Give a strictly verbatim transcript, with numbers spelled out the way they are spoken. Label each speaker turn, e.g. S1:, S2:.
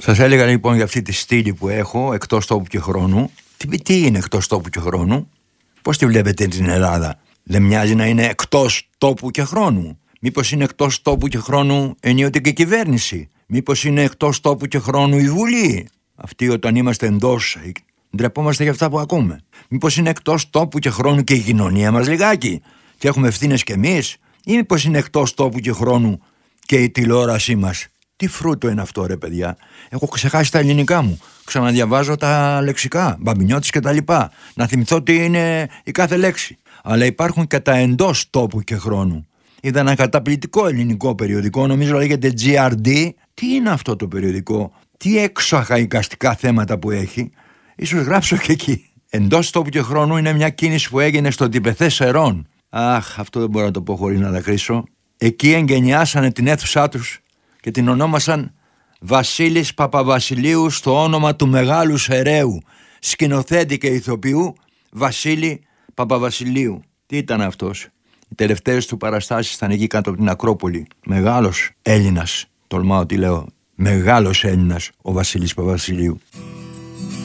S1: Σας έλεγα λοιπόν για αυτή τη στήλη που έχω εκτός τόπου και χρόνου. Τι, τι είναι εκτός τόπου και χρόνου? Πώς τη βλέπετε την Ελλάδα? Δεν μοιάζει να είναι εκτός τόπου και χρόνου? Μήπως είναι εκτός τόπου και χρόνου ενίοτε και η κυβέρνηση? Μήπως είναι εκτός τόπου και χρόνου η Βουλή? Αυτοί όταν είμαστε εντός ντρεπόμαστε για αυτά που ακούμε. Μήπως είναι εκτός τόπου και χρόνου και η κοινωνία μας λιγάκι και έχουμε ευθύνες κι εμείς? Ή μήπως είναι εκτός τόπου και χρόνου και η τηλεόρασή μας? Τι φρούτο είναι αυτό ρε παιδιά? Έχω ξεχάσει τα ελληνικά μου. Ξαναδιαβάζω τα λεξικά, Μπαμπινιώτης και τα λοιπά. Να θυμηθώ τι είναι η κάθε λέξη. Αλλά υπάρχουν και τα εντός τόπου και χρόνου. Είδα ένα καταπληκτικό ελληνικό περιοδικό, νομίζω λέγεται τζι αρ ντι. Τι είναι αυτό το περιοδικό? Τι έξοχα εικαστικά θέματα που έχει. Ίσως γράψω και εκεί. Εντός τόπου και χρόνου είναι μια κίνηση που έγινε στο Τιπεθέ Σερών. Αχ, αυτό δεν μπορώ να το πω χωρίς να δακρύσω. Εκεί εγκαινιάσανε την αίθουσά τους και την ονόμασαν Βασίλης Παπαβασιλείου στο όνομα του μεγάλου σεραίου, σκηνοθέτη και ηθοποιού Βασίλη Παπαβασιλείου. Τι ήταν αυτός? Οι τελευταίες του παραστάσεις ήταν εκεί κάτω από την Ακρόπολη. Μεγάλος Έλληνας, τολμάω τι λέω, μεγάλος Έλληνας ο Βασίλης Παπαβασιλείου.